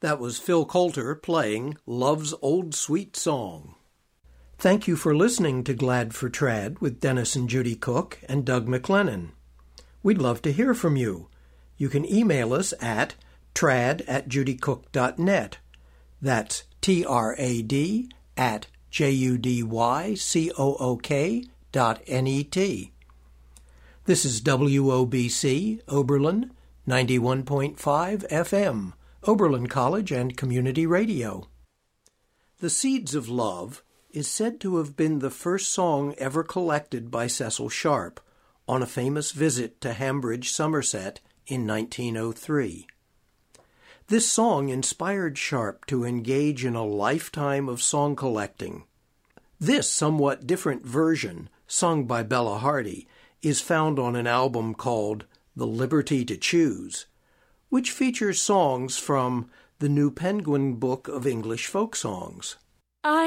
That was Phil Coulter playing Love's Old Sweet Song. Thank you for listening to Glad for Trad with Dennis and Judy Cook and Doug McLennan. We'd love to hear from you. You can email us at trad@judycook.net. That's trad@judycook.net. This is WOBC, Oberlin, 91.5 FM, Oberlin College and Community Radio. The Seeds of Love is said to have been the first song ever collected by Cecil Sharp on a famous visit to Hambridge, Somerset in 1903. This song inspired Sharp to engage in a lifetime of song collecting. This somewhat different version, sung by Bella Hardy, is found on an album called The Liberty to Choose, which features songs from the New Penguin Book of English Folk Songs.